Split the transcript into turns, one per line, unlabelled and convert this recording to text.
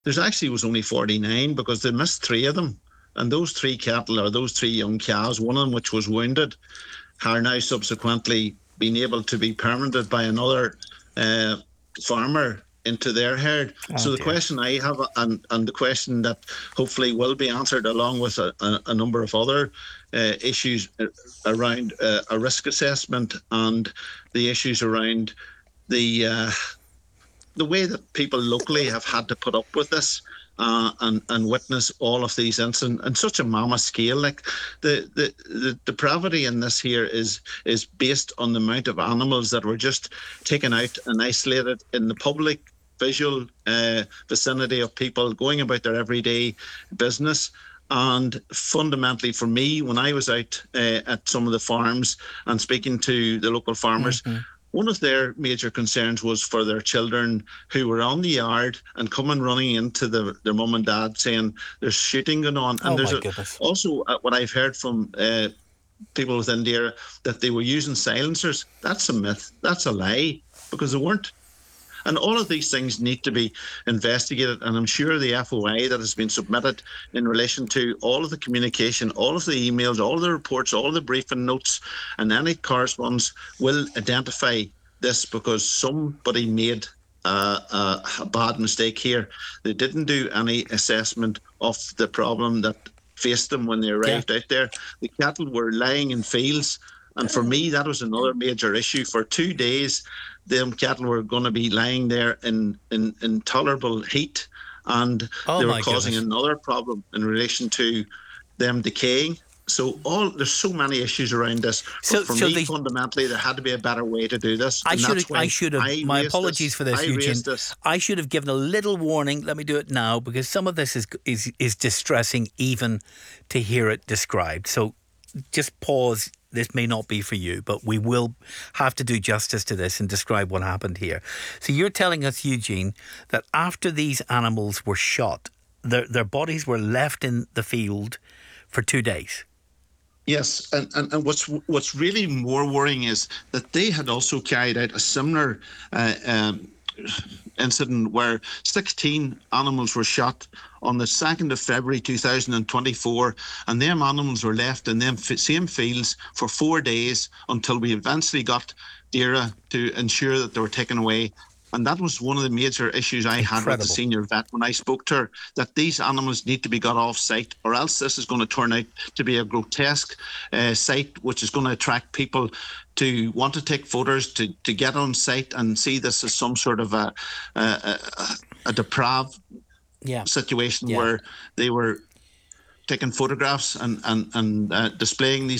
There's actually was only 49 because they missed three of them. And those three cattle, or those three young cows, one of them which was wounded, are now subsequently being able to be permanented by another uh, farmer into their herd.
Oh
So the
dear.
question I have, and the question that hopefully will be answered, along with a number of other issues around a risk assessment, and the issues around the the way that people locally have had to put up with this, and witness all of these incidents on such a mammoth scale. Like the depravity in this here is based on the amount of animals that were just taken out and isolated in the public visual vicinity of people going about their everyday business. And fundamentally, for me, when I was out at some of the farms and speaking to the local farmers,
Mm-hmm.
one of their major concerns was for their children who were on the yard and coming running into their mum and dad saying there's shooting going on. And
Oh
there's
my goodness.
also what I've heard from people within Dara, that they were using silencers. That's a myth. That's a lie, because they weren't. And all of these things need to be investigated. And I'm sure the FOI that has been submitted in relation to all of the communication, all of the emails, all of the reports, all of the briefing notes, and any correspondence will identify this, because somebody made a bad mistake here. They didn't do any assessment of the problem that faced them when they
Yeah.
arrived out there. The cattle were lying in fields. And for me, that was another major issue. For 2 days, them cattle were going to be lying there in intolerable heat, and
Oh
they were
my
causing
goodness.
another problem in relation to them decaying. So there's so many issues around this. But for
So
me,
they
fundamentally, there had to be a better way to do this,
I
and
should
that's
have, I
why
should have,
I
my
raised
apologies
this.
for this,
I
Eugene.
raised this.
I should have given a little warning. Let me do it now, because some of this is distressing even to hear it described. So just pause. This may not be for you, but we will have to do justice to this and describe what happened here. So you're telling us, Eugene, that after these animals were shot, their bodies were left in the field for 2 days.
Yes, and what's really more worrying is that they had also carried out a similar incident where 16 animals were shot on the 2nd of February 2024, and them animals were left in them same fields for 4 days until we eventually got DAERA to ensure that they were taken away. And that was one of the major issues I had with the
Incredible.
senior vet when I spoke to her, that these animals need to be got off site, or else this is going to turn out to be a grotesque site which is going to attract people to want to take photos, to get on site and see this as some sort of a depraved
Yeah.
situation
Yeah.
where they were taking photographs and displaying these